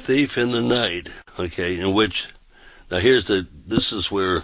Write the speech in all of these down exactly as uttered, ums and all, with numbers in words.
thief in the night, okay, in which, now here's the, this is where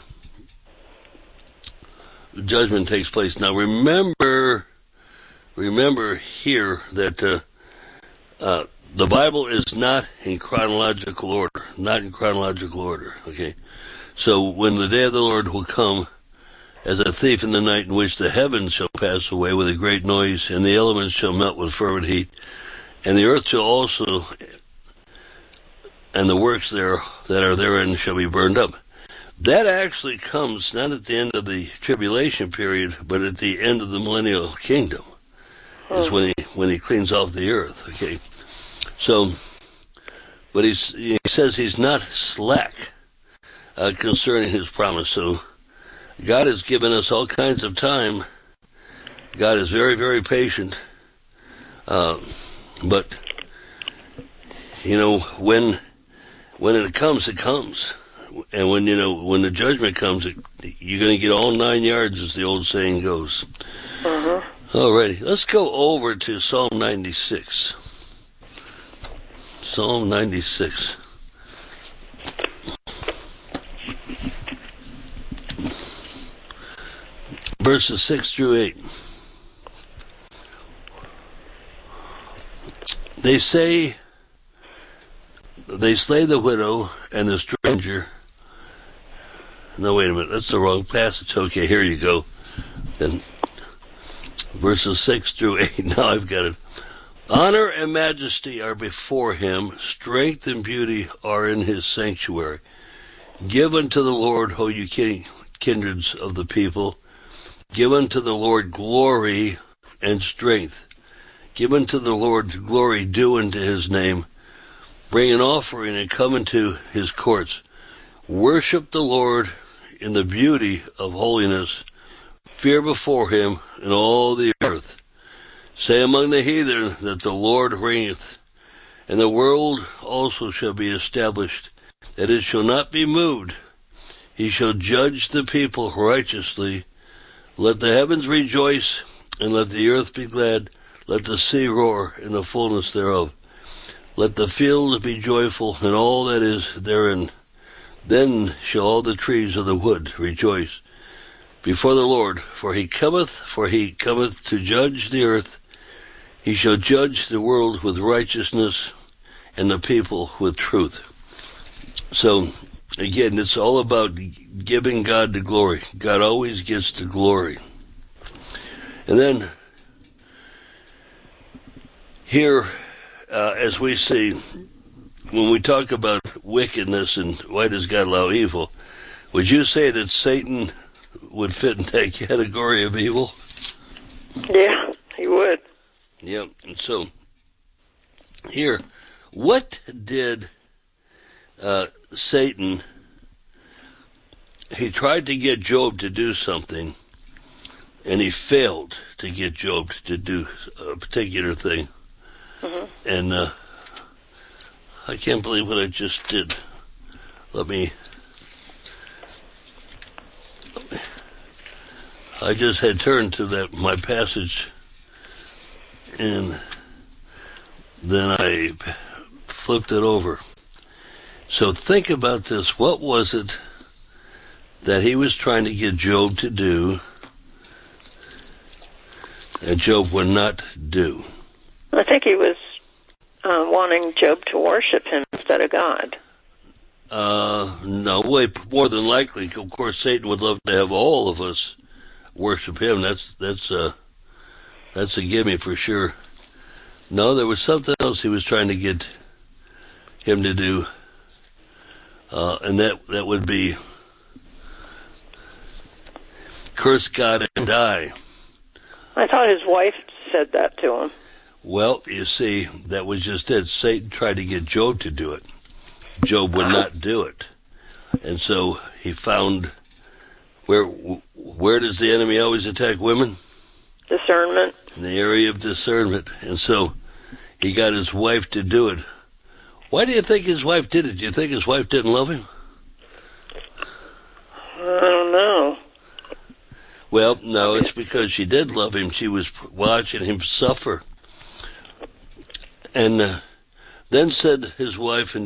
judgment takes place. Now remember, remember here that uh, uh, the Bible is not in chronological order, not in chronological order, okay. So when the day of the Lord will come as a thief in the night, in which the heavens shall pass away with a great noise, and the elements shall melt with fervent heat, and the earth shall also, and the works there that are therein shall be burned up. That actually comes not at the end of the tribulation period, but at the end of the millennial kingdom. Oh. Is when he when he cleans off the earth. Okay, so, but he's, he says he's not slack uh, concerning his promise. So God has given us all kinds of time. God is very, very patient. Uh, but you know, when when it comes, it comes. And when, you know, when the judgment comes, it, you're going to get all nine yards, as the old saying goes. Uh-huh. All righty. Let's go over to Psalm ninety-six. Psalm ninety-six. Verses six through eight. They say, they slay the widow and the stranger. No, wait a minute. That's the wrong passage. Okay, here you go. Then verses six through eight. Now I've got it. Honor and majesty are before him. Strength and beauty are in his sanctuary. Give unto the Lord, O you kin- kindreds of the people. Give unto the Lord glory and strength. Give unto the Lord glory due unto his name. Bring an offering and come into his courts. Worship the Lord in the beauty of holiness. Fear before him in all the earth. Say among the heathen that the Lord reigneth, and the world also shall be established, that it shall not be moved. He shall judge the people righteously. Let the heavens rejoice, and let the earth be glad. Let the sea roar in the fullness thereof. Let the field be joyful, and all that is therein. Then shall all the trees of the wood rejoice before the Lord, for he cometh, for he cometh to judge the earth. He shall judge the world with righteousness, and the people with truth. So, again, it's all about giving God the glory. God always gets the glory. And then, here, uh, as we see, when we talk about wickedness and why does God allow evil, would you say that Satan would fit in that category of evil? Yeah, he would. Yep. And so, here, what did uh, Satan, he tried to get Job to do something, and he failed to get Job to do a particular thing. Mm-hmm. And, uh, I can't believe what I just did. Let me, let me. I just had turned to that my passage, and then I flipped it over. So think about this. What was it that he was trying to get Job to do, and Job would not do? I think he was Uh, wanting Job to worship him instead of God. Uh, no, way more than likely. Of course, Satan would love to have all of us worship him. That's that's a that's a gimme for sure. No, there was something else he was trying to get him to do, uh, and that that would be curse God and die. I thought his wife said that to him. Well, you see, that was just it. Satan tried to get Job to do it. Job would not do it. And so he found, where where does the enemy always attack women? Discernment. In the area of discernment. And so he got his wife to do it. Why do you think his wife did it? Do you think his wife didn't love him? I don't know. Well, no, it's because she did love him. She was watching him suffer. And uh, then said his wife, and